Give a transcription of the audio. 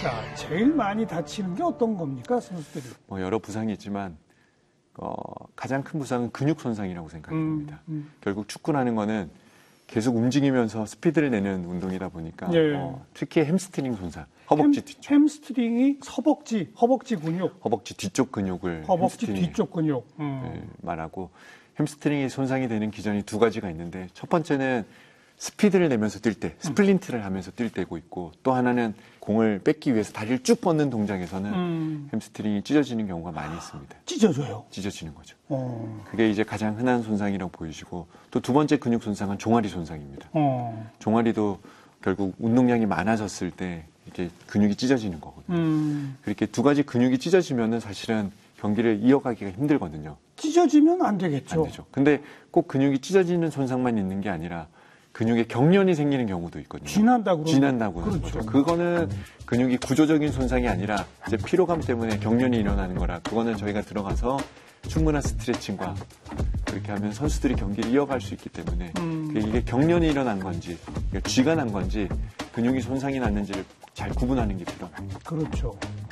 자, 제일 많이 다치는 게 어떤 겁니까, 선수들이? 여러 부상이 있지만 가장 큰 부상은 근육 손상이라고 생각이 듭니다. 결국 축구라는 거는 계속 움직이면서 스피드를 내는 운동이다 보니까 특히 햄스트링 손상, 허벅지 뒤쪽. 햄스트링이 허벅지 근육. 허벅지 뒤쪽 근육을 허벅지 뒤쪽 근육. 말하고 햄스트링이 손상이 되는 기전이 두 가지가 있는데 첫 번째는 스피드를 내면서 뛸 때, 스플린트를 하면서 뛸 때고 있고 또 하나는 공을 뺏기 위해서 다리를 쭉 뻗는 동작에서는 햄스트링이 찢어지는 경우가 많이 있습니다. 찢어져요? 찢어지는 거죠. 그게 이제 가장 흔한 손상이라고 보여지고 또 두 번째 근육 손상은 종아리 손상입니다. 종아리도 결국 운동량이 많아졌을 때 이렇게 근육이 찢어지는 거거든요. 그렇게 두 가지 근육이 찢어지면은 사실은 경기를 이어가기가 힘들거든요. 찢어지면 안 되겠죠. 안 되죠. 근데 꼭 근육이 찢어지는 손상만 있는 게 아니라 근육에 경련이 생기는 경우도 있거든요. 쥐난다고 그러는 거죠. 그거는 근육이 구조적인 손상이 아니라 이제 피로감 때문에 경련이 일어나는 거라 그거는 저희가 들어가서 충분한 스트레칭과 그렇게 하면 선수들이 경기를 이어갈 수 있기 때문에 이게 경련이 일어난 건지 쥐가 난 건지 근육이 손상이 났는지를 잘 구분하는 게 필요합니다. 그렇죠.